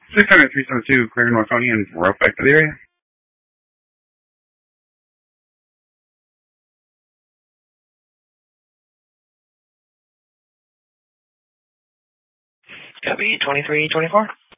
600-372, clear Northonian, rope back to the area. Copy, 2324.